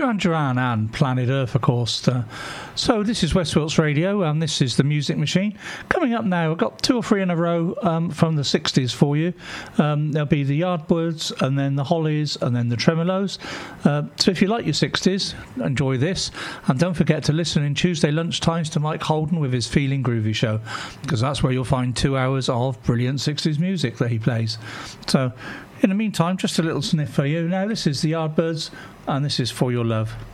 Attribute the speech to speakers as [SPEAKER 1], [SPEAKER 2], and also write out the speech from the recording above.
[SPEAKER 1] Duran Duran and Planet Earth, of course. So this is West Wilts Radio, and this is the Music Machine. Coming up now, I've got 2 or 3 in a row from the 60s for you. There'll be the Yardbirds, and then the Hollies, and then the Tremolos. So if you like your 60s, enjoy this. And don't forget to listen in Tuesday lunchtimes to Mike Holden with his Feeling Groovy show, because that's where you'll find 2 hours of brilliant 60s music that he plays. So in the meantime, just a little sniff for you. Now, this is the Yardbirds, and this is For Your Love.